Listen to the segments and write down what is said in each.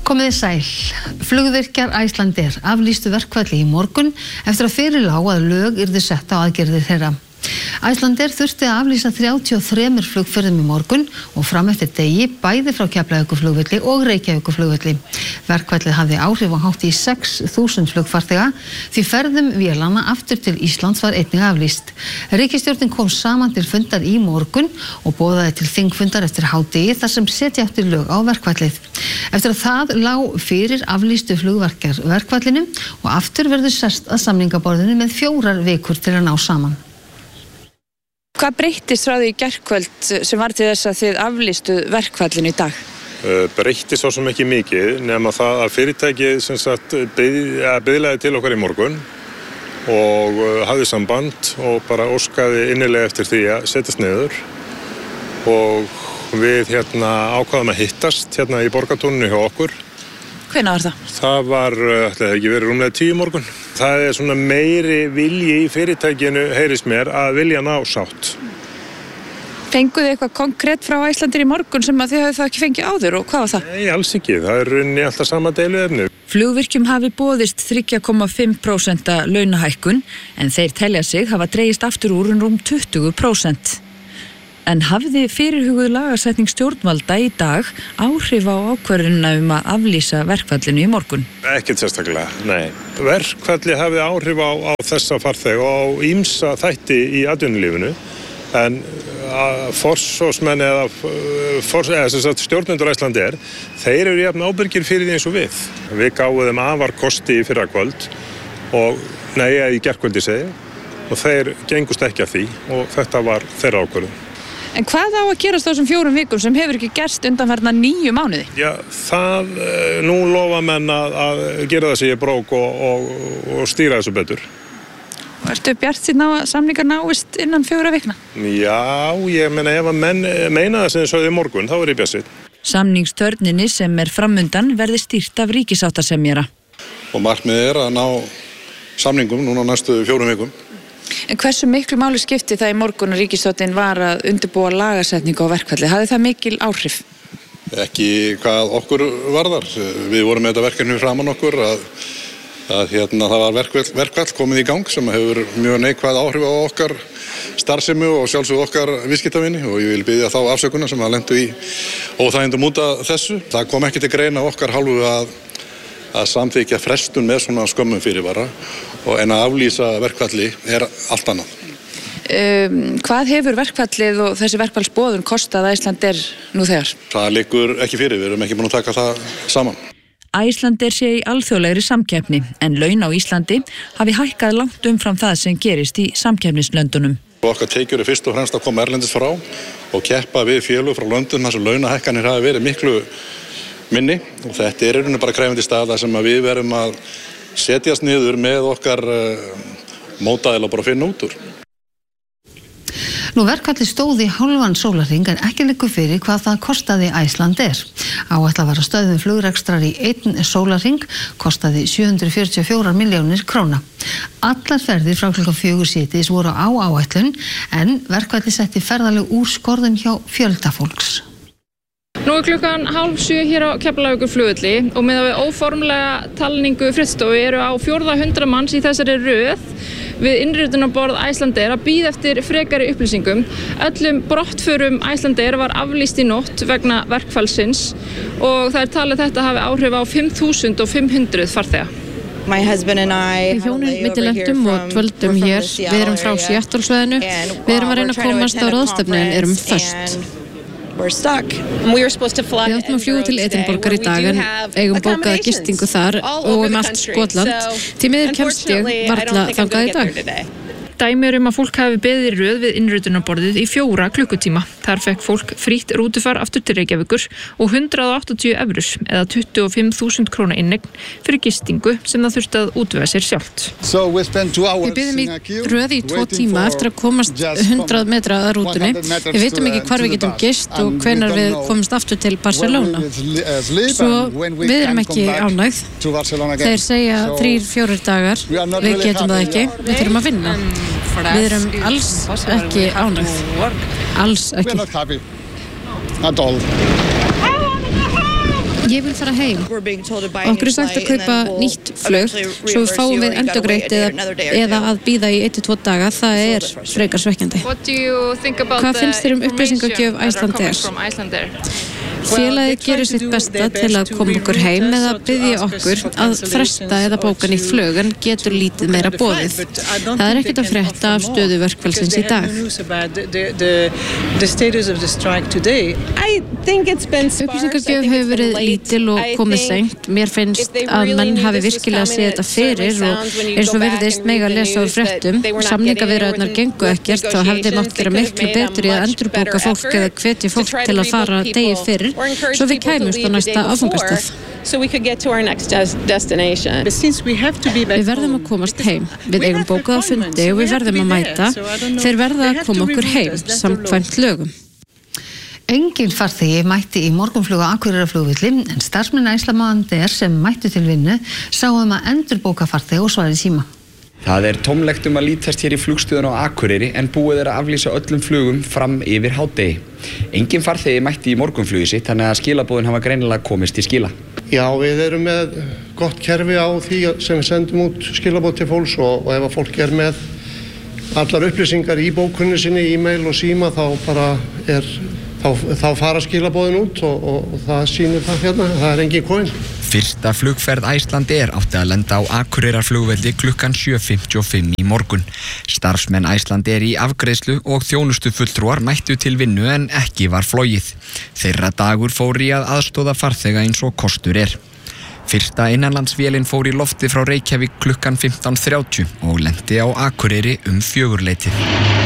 Komiði sæl. Flugvirkjar Icelandair aflýstu verkfalli í morgun eftir að fyrir lá að lög yrðu sett á aðgerðir þeirra. Icelandair þurfti að aflýsa 33 flugferðum í morgun og fram eftir degi bæði frá Keflavíkurflugvelli og Reykjavíkurflugvelli. Verkfallið hafði áhrif á hátt í 6.000 flugfarþega því ferðum vélanna aftur til Íslands var einnig aflýst. Ríkisstjórnin kom saman til fundar í morgun og boðaði til þingfundar eftir hádegi þar sem setja átti lög á verkfallið. Eftir að það lá fyrir aflýstu flugvirkjar verkfallinu og aftur verður sest að samningaborðinu með 4 vikur til að ná saman. Hvað breyttist frá því í gærkvöld sem var til þess að þið aflýstu verkfallinu í dag? Breyttist svo sem ekki mikið nema það að fyrirtækið sem sagt biðlaði til okkar í morgun og hafði samband og bara óskaði innilega eftir því að setjast niður og við ákvaðum að hittast í Borgartúninu hjá okkur. Hvenær var það? Það var, ætli það ekki verið rúmlega 10 morgun. Það er svona meiri vilji í fyrirtækinu, heyrist mér, að vilja ná sátt. Fenguð þið eitthvað konkrétt frá Icelandair í morgun sem að þið hafið það ekki fengið áður og hvað var það? Nei, alls ekki. Það er rauninni alltaf sama deiluefni. Flugvirkjum hafi boðist 3,5% launahækkun en þeir telja sig hafa dregist aftur úr rúm 20%. En hafði fyrirhuguð lagasetning stjórnvalda í dag áhrif á ákvörðunina að aflýsa verkfallinu í morgun? Ekkert sérstaklega, nei. Verkfalli hafði áhrif á þessa farþega og á ýmsa þætti í atvinnulífinu, en forsvarsmenn eða stjórnendur Icelandair, þeir eru jafn ábyrgir fyrir því eins og við. Við gáum þeim afarkosti í fyrrakvöld í gærkvöldi segi, og þeir gengust ekki að því og þetta var þeirra ákvörðun. En hvað á að gerast á þessum 4 vikum sem hefur ekki gerst undanfarna 9 mánuði? Já, nú lofa menn að gera það sem ég brók og stýra þessu betur. Ertu bjartsýnn á að samningar náist innan 4 vikna? Já, ég meina ef að menn meina það sem þið sögðu í morgun, þá er ég bjartsýnn. Samningstörninni sem er framundan verði stýrt af ríkissáttasemjara. Og markmiðið að ná samningum núna næstu 4 vikum. En hversu miklu máli skipti það í morgun að ríkisstjórnin var að undirbúa lagasetningu á verkfalli? Hafði það mikil áhrif? Ekki hvað okkur varðar. Við vorum með þetta verkefni framan okkur að það var verkfall komið í gang sem hefur mjög neikvæð áhrif á okkar starfsemi og sjálfsögðu okkar viðskiptavini og ég vil biðja þá afsökunar sem að lentu í óþægindum út af þessu. Það kom ekki til greina okkar hálfu að samþykja frestun með svona skömmum fyrirvara en að aflýsa verkfalli er allt annað. Hvað hefur verkfallið og þessi verkfallsboðun kostað Icelandair nú þegar? Það liggur ekki fyrir, við erum ekki búin að taka það saman. Icelandair sé í alþjóðlegri samkeppni en laun á Íslandi hafi hækkað langt umfram það sem gerist í samkeppnislöndunum. Okkar tekjur er fyrst og fremst að koma erlendis frá og keppa við félög frá löndum þar sem launahækkanir hafi verið miklu minni og þetta er rauninni bara krefjandi staða sem að við verum að setjast niður með okkar mótaðil og bara finna út úr. Verkfallið stóð í hálfan sólarhring en ekki liggur fyrir hvað það kostaði Icelandair. Áætlað var að stöðvun flugrekstrar í 1 sólarhring kostaði 744 milljónir króna. Allar ferðir frá klukkan 4 síðdegis voru á áætlun en verkfallið setti ferðalög úr skorðum hjá fjölda fólks. Nú er klukkan 6:30 hér á Keflavíkurflugvelli og með við óformlega talningu fréttastofu eru á 400 manns í þessari röð við innritunarborð Icelandair að bíða eftir frekari upplýsingum. Öllum brottförum Icelandair var aflýst í nótt vegna verkfallsins og það er talið þetta hafi áhrif á 5.500 farþega. Við hjónin millilentum og dvöldum hér. Við erum frá Seattle-svæðinu. Við erum að reyna að komast á ráðstefnu en erum föst. Við áttum að fljúga til Edinborgar í dag en eigum bókaða gistingu þar og allt Skotland. Því miður kemst ég varla þangað í dag. Dæmi að fólk hafi beðið í röð við innritunarborðið í 4 klukkutíma. Þar fekk fólk frítt rútufar aftur til Reykjavíkur og 180 evrur eða 25.000 króna inneign fyrir gistingu sem það þurfti að útvega sér sjálft. Við biðum í röð í 2 tíma eftir að komast 100 metra að rútunni. Við veitum ekki hvar við getum gist og hvenær við komumst aftur til Barcelona. Svo við erum ekki ánægð. Þeir segja 3-4 dagar. Við getum það ekki. Við þurfum að vinna. Við erum alls ekki ánægð. Alls ekki. Ég vil fara heim. Okkur sagt að kaupa nýtt flug, svo fáum við endurgreitt eða að bíða í 1-2 daga, það frekar svekkjandi. Hvað finnst þér upplýsingagjöf Icelandair? Félagið gerir sitt besta til að koma okkur heim eða biðja okkur að fresta eða bóka nýtt flug en getur lítið meira boðið. Það ekkert að frétta af stöðu verkfallsins í dag. Upplýsingagjöf hefur verið lítil og komið seint. Mér finnst að menn hafi virkilega séð þetta fyrir og eins og virðist mega lesa úr fréttum. Samningaviðræðurnar gengu ekkert, þá hefði mátt gera miklu betur í að endurbóka fólk eða hvetja fólk til að fara degi fyrir, svo við kæmumst á næsta áfangastað. Við verðum að komast heim. Við eigum bókað á fundi og við verðum að mæta. Þeir verða að koma okkur heim, samkvæmt lögum. Engin farþegi mætti í morgunflug á Akureyrarflugvelli en starfsmenn Icelandair sem mættu til vinnu sáu að endurbóka farþegi og svara í síma. Það tómlegt að lítast hér í flugstöðun á Akureyri en búið að aflýsa öllum flugum fram yfir hádegi. Engin farþegi mætti í morgunflugi sitt þannig að skilaboðin hafa greinilega komist í skila. Já, við erum með gott kerfi á því sem við sendum út skilaboð til fólks og ef að fólk með allar upplýsingar í bókunni sinni, e-mail og síma þá fara skilaboðin út og það sýnir það hérna, það engin komin. Fyrsta flugferð Icelandair átti að lenda á Akureyrarflugvelli klukkan 7:55 í morgun. Starfsmenn Icelandair í afgreiðslu og þjónustufulltrúar mættu til vinnu en ekki var flogið. Þeirra dagur fór í að aðstoða farþega eins og kostur Fyrsta innanlandsvélin fór í lofti frá Reykjavík klukkan 15:30 og lenti á Akureyri 4:00.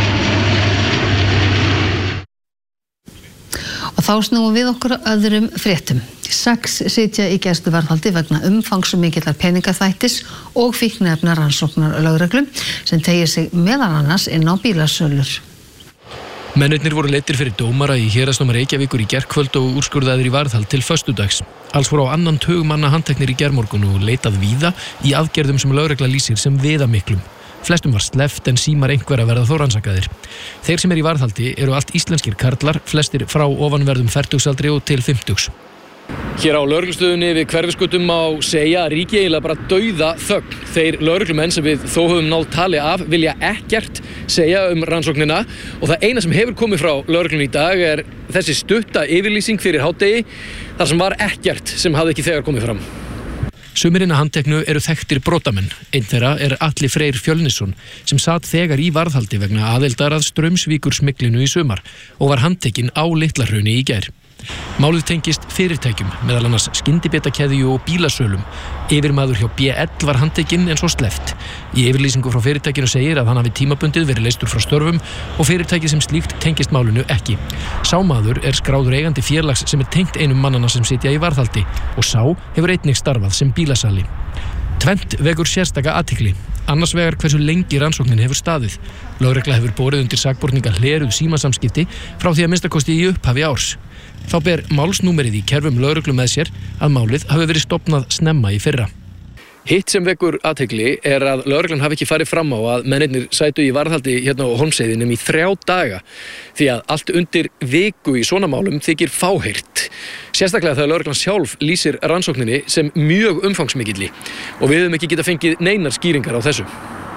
Og þá snúum við okkur að öðrum fréttum. 6 sitja í gæsluvarðhaldi vegna umfangsmikillar peningaþvættis og fíkniefna rannsóknar lögreglu sem teygir sig meðal annars inn á bílasölur. Mennirnir voru leiddir fyrir dómara í héraðsdómi Reykjavíkur í gærkvöld og úrskurðaðir í varðhald til föstudags. Alls voru á annan tug manna handteknir í gærmorgun og leitað víða í aðgerðum sem lögregla lýsir sem viðamiklum. Flestum var sleppt en símar einhverja verða þó rannsakaðir. Þeir sem í varðhaldi eru allt íslenskir karlar, flestir frá ofanverðum fertugsaldri og til 50. Hér á lögreglustöðunni við Hverfisgötum má segja að ríki eiginlega bara dauða þögn. Þeir lögreglumenn sem við þó höfum náð tali af vilja ekkert segja rannsóknina og það eina sem hefur komið frá lögreglunni í dag þessi stutta yfirlýsing fyrir hádegi þar sem var ekkert sem hafði ekki þegar komið fram. Sumirinn að handteknu eru þekktir brotamenn. Einn þeirra Atli Freyr Fjölnisson sem sat þegar í varðhaldi vegna aðildar að Straumsvíkursmiglinu í sumar og var handtekinn á Litlahrauni í gær. Málið tengist fyrirtækjum, meðal annars skyndibitakeðju og bílasölum. Yfirmaður hjá BL var handtekinn en svo sleppt. Í yfirlýsingu frá fyrirtækinu segir að hann hafi tímabundið verið leystur frá störfum og fyrirtækið sem slíkt tengist málinu ekki. Sá maður skráður eigandi félags sem tengt einum mannanna sem sitja í varðhaldi og sá hefur einnig starfað sem bílasali. Tvennt vekur sérstaka athygli. Annars vegar hversu lengi rannsóknin hefur staðið. Lögregla hefur borið undir sakborninga hleruð símasamskipti frá því að minnstakosti í upphafi árs. Þá ber málsnúmerið í kerfum lögreglu með sér að málið hafi verið stofnað snemma í fyrra. Hitt sem vekur athygli að lögreglan hafi ekki farið fram á að mennirnir sætu í varðhaldi hérna á Hólmsheiðinum í 3 daga því að allt undir viku í svona málum þykir fáheyrt. Sérstaklega þegar lögreglan sjálf lýsir rannsókninni sem mjög umfangsmikilli og við höfum ekki getað fengið neinar skýringar á þessu.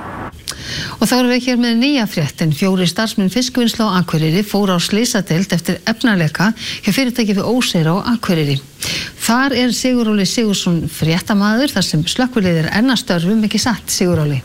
Og þá erum við hér með nýja frétt en 4 starfsmenn fiskvinnslu á Akureyri fóru á slysadeild eftir efnaleka hjá fyrirtæki við Óseyra á Akureyri. Þar Sigurólfur Sigurðsson fréttamaður þar sem slökkvilið enn að störfum, ekki satt Sigurólfur?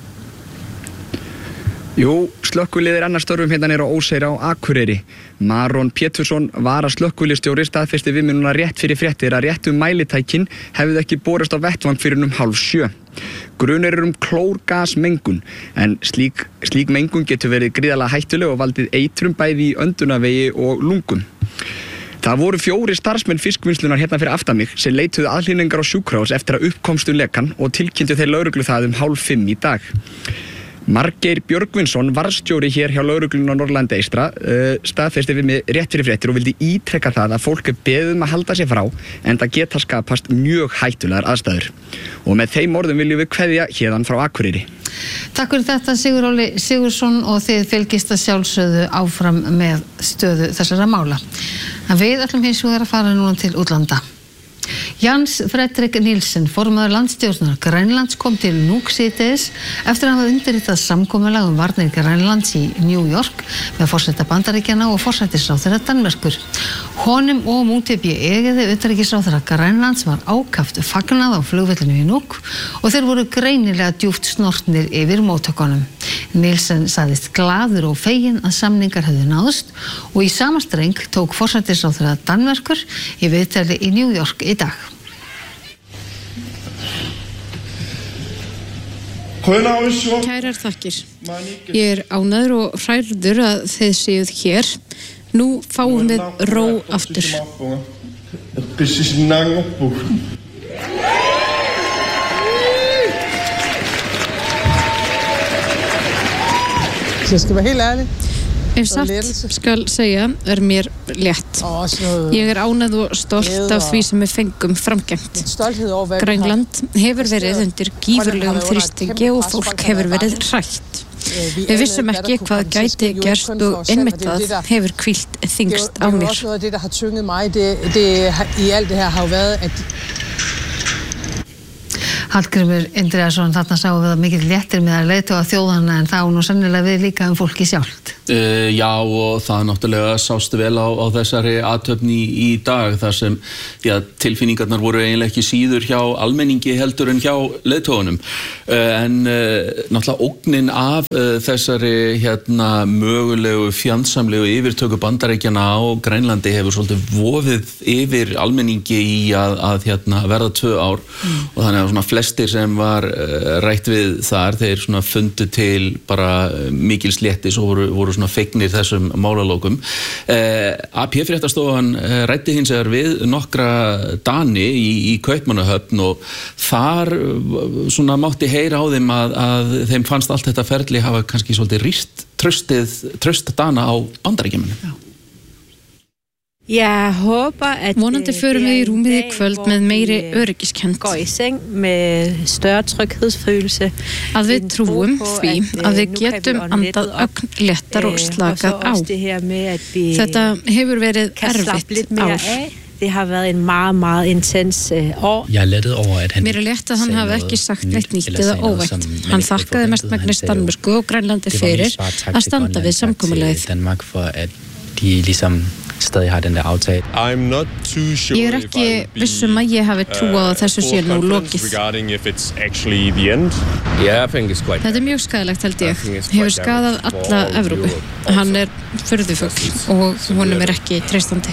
Jú, slökkvilið enn að störfum hérna á Óseyra á Akureyri. Maron Pétursson varastslökkviliðsstjóri staðfesti við mig núna rétt fyrir fréttir að réttu mælitækin hefði ekki borist á vettvang fyrir 6:30. Grunur klórgasmengun en slík mengun getur verið gríðarlega hættuleg og valdið eitrum bæði í öndunarvegi og lungum. Það voru 4 starfsmenn fiskvinnslunar hérna fyrir aftan mig sem leituðu aðhlynningar á sjúkrahús eftir að uppkomstu lekan og tilkynntu þeir lögreglu það 4:30 í dag. Margeir Björgvinsson varðstjóri hér hjá lögreglunni á Norðurlandi eystra staðfesti við mig rétt fyrir fréttir og vildi ítrekka það að fólk beðið að halda sér frá en það geta skapast mjög hættulegar aðstæður. Og með þeim orðum viljum við kveðja héðan frá Akureyri. Takk fyrir þetta Sigurólfur Sigurðsson og þið fylgist að sjálfsögðu áfram með stöðu þessara mála. En við ætlum hins vegar að fara núna til útlanda. Jens Fredrik Nielsen, formaður landsstjórnar Grænlands, kom til Nuuk síðdegis eftir að hafa undirritað samkomulag varnir Grænlands í New York með forseta Bandaríkjanna og forsætisráðherra Danmerkur. Honum og Mútebje utanríkisráðherra Grænlands var ákaft fagnað á flugvellinu í Nuuk og þeir voru greinilega djúpt snortnir yfir móttökunum. Nielsen sagðist glaður og feginn að samningar hefðu náðst og í sama streng tók forsætisráðherra Danmerkur í viðtali í New York í dag. Kærar þakkir. Ég ánægður og hrærður að þið séuð hér. Nú fáum við ró aftur. Jeg skal være helt ærlig. Ef satt skal segja mér létt. Ég ánægð og stolt af því sem við fengum framgengt. Grænland hefur verið undir gífurlegum þrýstingi og fólk hefur verið hrætt. Við vissum ekki hvað gæti gerst og einmitt það hefur hvílt þyngst á mér. Det der har tynget mig i alt det her har jo været at Hallgrímur Indriðason, þarna sáum við að mikill léttir með að leiðtoga þjóðanna en þá nú sennilega við líka fólki sjálft. Já, og það náttúrulega sást vel á þessari athöfn í dag þar sem tilfinningarnar voru eiginlega ekki síður hjá almenningi heldur en hjá leiðtogunum. En náttúrulega ógnin af þessari mögulegu fjandsamlegu yfirtöku Bandaríkjanna á Grænlandi hefur svolítið vofið yfir almenningi í að verða 2 ár og þannig að svona flestir sem var rætt við þar, þeir svona fundu til bara mikils léttis og voru svona fegnir þessum málalókum. AP-fréttastofan ræddi hins vegar við nokkra Dani í Kaupmannahöfn og þar svona mátti heyra á þeim að þeim fannst allt þetta ferli hafa kannski svolítið rýrt traust Dana á Bandaríkjamönnum. Vonandi förum við í rúmið í kvöld með meiri öryggiskennd. Að við trúum því að við getum andað ögn léttar og slakað á. Þetta hefur verið erfitt ár. Det har været en meget intens år. Mér létt að hann hafi ekki sagt neitt nýtt eða óvænt. Hann þakkaði mestmegnis Danmörku og Grænlandi fyrir að standa við samkomulagið. Stadig har den der aftale. Ég ekki vissum að ég hafi trúað að þessu sé nú lokið. Þetta mjög skaðlegt held ég. Hefur skaðað alla Evrópu. Hann furðufugl og honum ekki treystandi.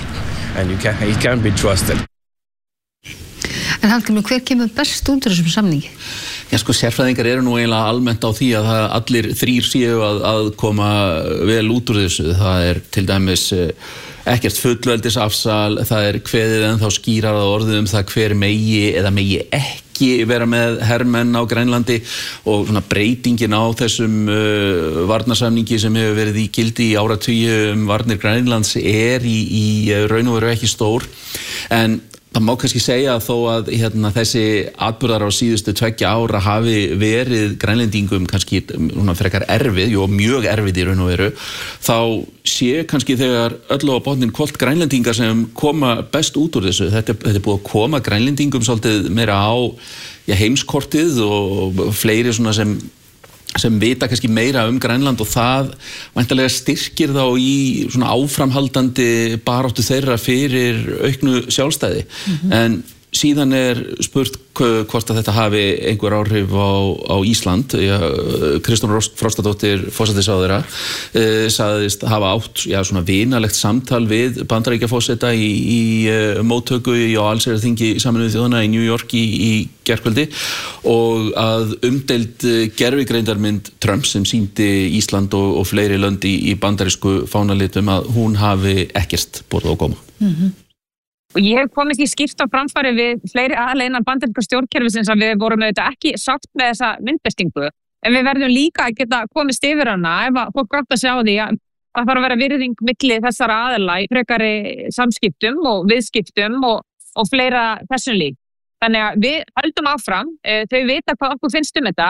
En Hallgrímur, hver kemur best út úr þessum samningi? Já, sérfræðingar eru nú eiginlega almennt á því að allir 3 séu að koma vel út úr þessu. Það til dæmis ekkert fullveldisafsal, það kveðið ennþá skýrar að orðið það hver megi eða megi ekki vera með hermenn á Grænlandi og svona breytingin á þessum varnarsamningi sem hefur verið í gildi í áratugi varnir Grænlands í raun og veru ekki stór. En það má kannski segja að þó að þessi atburðar á síðustu 2 ára hafi verið Grænlendingum kannski frekar erfið, mjög erfið í raun og veru, þá sé kannski þegar öllu á botnin hvolft Grænlendingar sem koma best út úr þessu. Þetta búið að koma Grænlendingum svolítið meira á heimskortið og fleiri svona sem vita kannski meira Grænland og það væntanlega styrkir þá í svona áframhaldandi baráttu þeirra fyrir auknu sjálfstæði. En síðan spurt hvort að þetta hafi einhver áhrif á Ísland. Kristrún Frostadóttir forsætisráðherra sagðist hafa átt svona vinalegt samtal við Bandaríkjaforseta í móttöku á allsherjarþingi Sameinuðu þjóðanna í New York í gærkvöldi og að umdeild gervigreindarmynd Trump sem sýndi Ísland og fleiri lönd í bandarísku fánalitum að hún hafi ekkert borið á góma. Og ég hef komist í skýrt á framfæri við fleiri aðeila innan bandaríska stjórnkerfisins að við vorum auðvitað ekki sátt með þessa myndbirtingu. En við verðum líka að geta komist yfir hana ef að fólk grátt að sjá því að það þarf að vera virðing milli þessara aðeila í frekari samskiptum og viðskiptum og fleira þessum lík. Þannig að við höldum áfram, þau vita hvað okkur finnst þetta.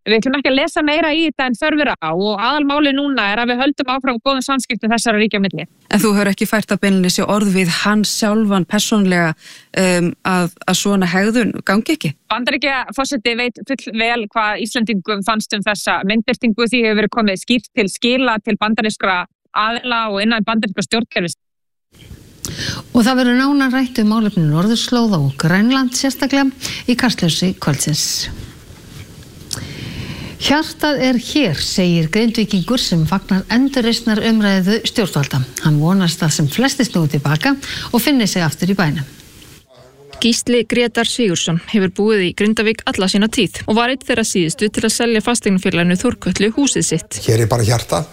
Við ætlum ekki að lesa meira í þetta en þörf er á og aðalmáli núna að við höldum áfram góðum samskiptum þessara ríkja á milli. En þú hefur ekki fært að beinlýsa orð við hann sjálfan persónlega að svona hegðun gangi ekki? Bandaríkjaforseti veit full vel hvað Íslendingum fannst þessa myndbirtingu, því hefur verið komið skýrt til skila til bandarískra aðila og innan bandaríska stjórnkerfis. Og það verður nánar rætt málefni Norðurslóða og Grænland sérstaklega í Kastljósi kvöldsins. Hjartað er hér, segir Grindvíkingur sem fagnar endurreisnar umræðu stjórnvalda. Hann vonast að sem flesti snúi tilbaka og finni sig aftur í bænum. Gísli Grétar Sigurðsson hefur búið í Grindavík alla sína tíð og var einn þeirra síðustu til að selja fasteignafélaginu Þórkötlu húsið sitt. Hér er bara hjartað.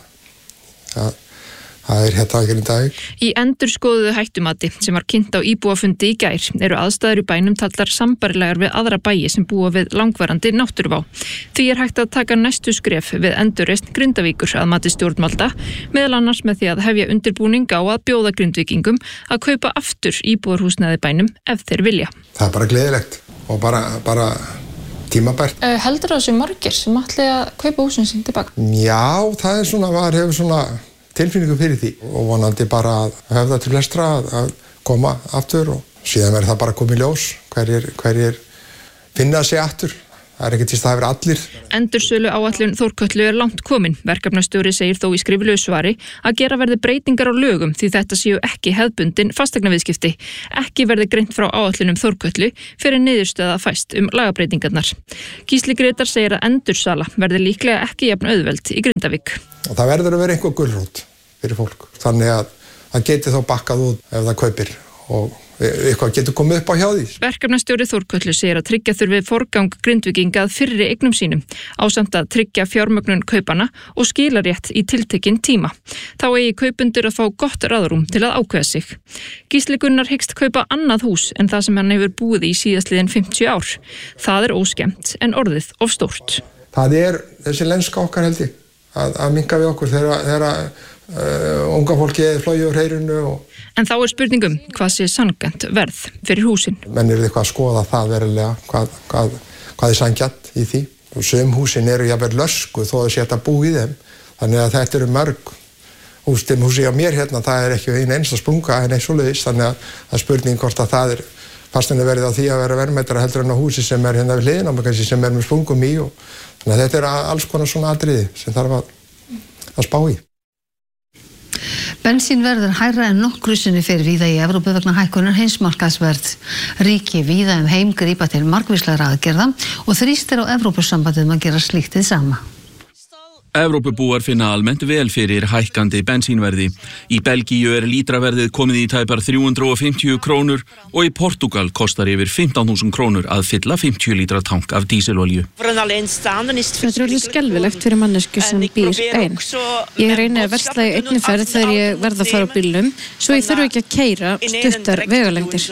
Það er hérna í Grindavík. Í endurskoðuðu hættumati sem var kynnt á íbúafundi í gær eru aðstæður í bænum taldar sambærilegar við aðra bæi sem búa við langvarandi náttúruvá. Því er hægt að taka næstu skref við endurreisn Grindavíkur að mati stjórnvalda, meðal annars með því að hefja undirbúning á að bjóða Grindvíkingum að kaupa aftur íbúarhúsnæði bænum ef þeir vilja. Það er bara gleðilegt og bara tímabært. Heldur það séu margir sem ætli að kaupa húsin sín tilbaka? Já, það er svona, maður hefur svona tilfinningu fyrir því og vonandi bara að höfða til flestra að koma aftur og síðan verður það bara komið í ljós hverjir finna sig aftur. Það er ekki til staðar allir. Endursölu áætlun Þórkötlu er langt komin. Verkefnastjóri segir þó í skriflegu svari að gera verði breytingar á lögum því þetta séu ekki hefðbundin fasteignaviðskipti. Ekki verði greint frá áætlunum Þórkötlu fyrir niðurstöða fæst lagabreytingarnar. Gísli Grétar segir að endursala verði líklega ekki jafn auðveld í Grindavík. Og það verður að vera einhver gulrót fyrir fólk. Þannig að það geti þá bakkað út ef það kaupir og eitthvað getur komið upp á hjá því. Verkefnastjóri Þórkötlu segir að tryggja þurfi forgang Grindvíkinga að fyrri eignum sínum, ásamt að tryggja fjármögnun kaupana og skilarétt í tiltekinn tíma. Þá eigi kaupendur að fá gott ráðrúm til að ákveða sig. Gísli Gunnar hyggst kaupa annað hús en það sem hann hefur búið í síðastliðin 50 ár. Það er óskemmt en orðið of stórt. Það er þessi lenska okkar held ég að minnka við okkur þegar unga fólki flói úr heyrinu En þá er spurningum hvað sé sanngjarnt verð fyrir húsin. Menn eru eitthvað að skoða það verulega, hvað er sanngjarnt í því. Og sum húsin eru jafnvel lösku þó að sé að búa í þeim. Þannig að þetta eru mörg hús til húsi á mér hérna, það er ekki einn einsta sprunga en eitt svoleiðis. Þannig að það er spurning hvort að það er fasteigna verið á því að vera verðmætara heldur en á húsi sem er hérna við hliðina á kannski sem er með sprungum í. Þannig að þetta er alls konar svona atriði sem þarf að spá í. Bensín verður hærra en nokkru sinni fyrir víða í Evrópu vegna hækkunar heimsmarkaðsverðs. Ríki víða heim grípa til margvíslegra aðgerða og þrýstir á Evrópusambandið að gera slíkt hið sama. Evrópubúar finna almennt vel fyrir hækkandi bensínverði. Í Belgíu er lítraverðið komið í tæpar 350 krónur og í Portugal kostar yfir 15.000 krónur að fylla 50 lítra tank af dísilolíu. Þetta er alveg skelfilegt fyrir mannesku sem býr ein. Ég reyni að versla í einni ferð þegar ég verð að fara á bílnum svo ég þarf ekki að keyra stuttar vegalengdir.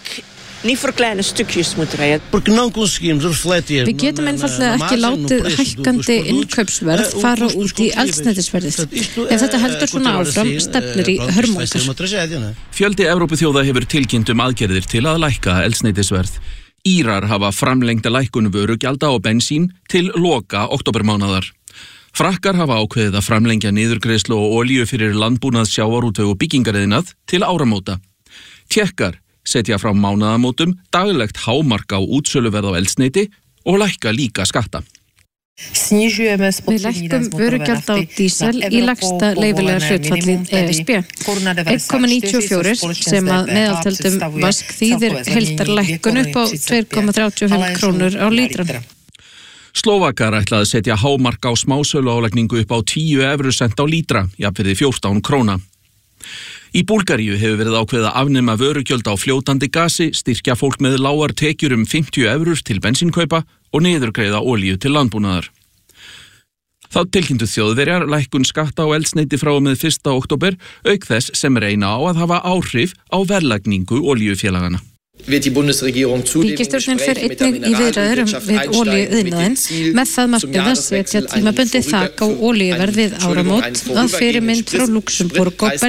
Við getum einfaldlega ekki látið hækkandi innkaupsverð fara út í eldsneytisverðið. Ef þetta heldur svona áfram stefnir í hörmungar. Fjöldi Evrópuþjóða hefur tilkynnt aðgerðir til að lækka eldsneytisverð. Írar hafa framlengda lækkun vörugjalda og bensín til loka októbermánaðar. Frakkar hafa ákveðið að framlengja niðurgreiðslu og olíu fyrir landbúnað, sjávarútveg og byggingariðnað til áramóta. Tékkar setja frá mánaðamótum daglegt hámark á útsöluverð á eldsneyti og lækka líka skatta. Við lækkum vörugjald á dísel í lægsta leyfilega hlutfalli ESB. 1,94 sem að meðaltöldum vask þýðir heildarlækkun upp á 2,35 krónur á lítran. Slóvakar ætla að setja hámark á smásöluálagningu upp á 10 evrusent á lítra, jafnvirði 14 króna. Í Búlgaríu hefur verið ákveðið að afnema vörugjöld á fljótandi gasi, styrkja fólk með lágar tekjur 50 evrur til bensínkaupa og niðurgreiða olíu til landbúnaðar. Þá tilkynntu Þjóðverjar lækkun skatta á eldsneyti frá og með 1. október, auk þess sem reyna á að hafa áhrif á verðlagningu olíufélagana. Ríkisstjórnin fer einnig í viðræður við olíuiðnaðinn með það markmið að setja tímabundið þak á olíuverð við áramót að fyrirmynd frá Luxemburg og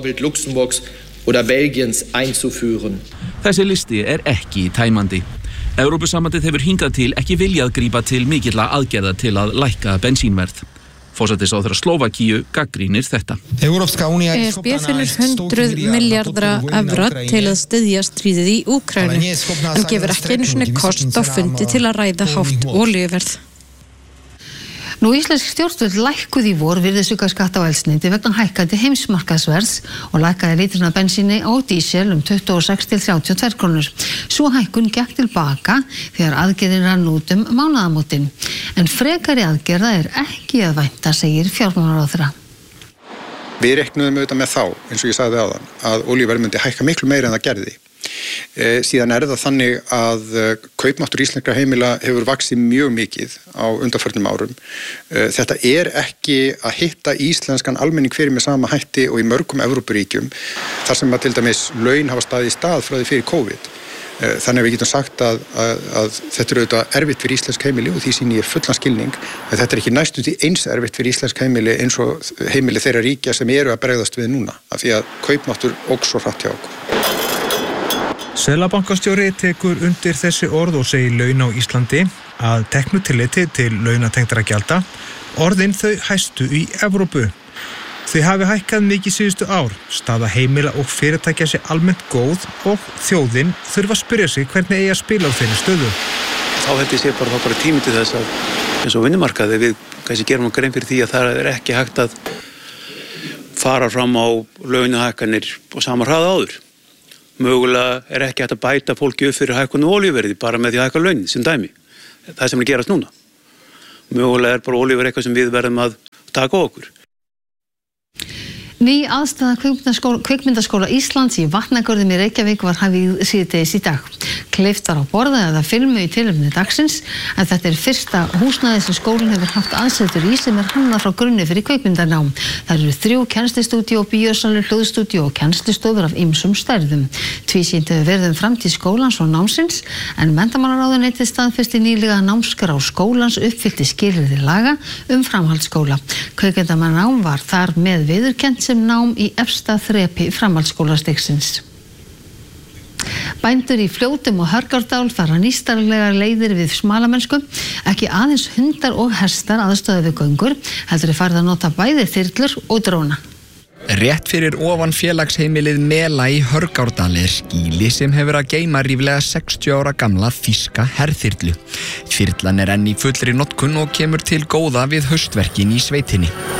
Belgíu. Þessi listi er ekki tæmandi. Evrópusambandið hefur hingað til ekki viljað grípa til mikilla aðgerða til að lækka bensínverð. Forsætisráðherra Slóvakíu gagnrýnir þetta. ESB finnur 100 milliardra evra til að styðja stríðið í Úkraínu en gefur ekki einu sinni kost á fundi til að ræða hátt olíuverð. Nú íslensk stjórnvöld lækkuðu í vor virðisaukaskatt á eldsneyti vegna hækkandi heimsmarkaðsverðs og lækkaði lítrinn af bensíni og dísel 26 til 32 krónur. Svo hækkun gekk til baka þegar aðgerðin rann út mánaðamótin. En frekari aðgerða ekki að vænta, segir fjármálaráðherra. Við reiknuðum auðvitað með þá, eins og ég sagði áðan, að olíuverð myndi hækka miklu meira en það gerði. Síðan það þannig að kaupmáttur íslenskra heimila hefur vaxið mjög mikið á undanförnum árum. Þetta ekki að hitta íslenskan almenning fyrir með sama hætti og í mörgum Evrópuríkjum, þar sem að til dæmis laun hafa staðið í stað frá því fyrir COVID. Þannig að við getum sagt að þetta auðvitað erfitt fyrir íslensk heimili og því sýni ég fullan skilning. Þetta ekki næstum því eins erfitt fyrir íslensk heimili eins og heimili þeirra ríkja sem eru að bregðast við núna, af því að kaupmáttur óx svo hratt hjá okkur. Seðlabankastjóri tekur undir þessi orð og segir laun á Íslandi að teknu tilliti til launatengdra gjalda orðin þau hæstu í Evrópu. Þau hafi hækkað mikið síðustu ár, staða heimila og fyrirtækja sé almennt góð og þjóðin þurfa að spyrja sig hvernig eigi að spila á þeirri stöðu. Þá held ég sé bara tími til þess að eins og vinnumarkaði við kannski gerum grein fyrir því að það ekki hægt að fara fram á launahækkanir á sama hraða áður. Mögulega ekki hægt að bæta fólki upp fyrir hækkun og olíuverði bara með því að hækka laun sem dæmi. Það sem gerast núna. Mögulega bara olíuverð eitthvað sem við verðum að taka á okkur. Ný aðstaða kvikmyndaskóla Íslands í Vatnagörðum í Reykjavík var hafið síðdegis í dag. Kleift var á borða eða filmu í tilefni dagsins, en þetta fyrsta húsnæði sem skólinn hefur haft aðsetur í sem hannað frá grunni fyrir kvikmyndanám. Það eru 3 kennslustúdíó, bíósalur, hljóðstúdíó og kennslustofur af ýmsum stærðum. Tvísýnt hefur verið framtíð skólans og námsins, en menntamálaráðuneytið staðfesti nýlega að námskrá skólans uppfyllti skilyrði laga framhaldsskóla. Kvikmyndanám var þar með viðurkennt sem nám í efsta þrepi framhaldsskólastigsins. Bændur í Fljótum og Hörgárdal fara nýstarlegar leiðir við smalamennsku. Ekki aðeins hundar og hestar aðstöðu við göngur, heldur farið að nota bæði þyrlur og dróna. Rétt fyrir ofan félagsheimilið Mela í Hörgárdal skýli sem hefur að geyma ríflega 60 ára gamla þýska herþyrlu. Þyrlan enn í fullri notkun og kemur til góða við haustverkin í sveitinni.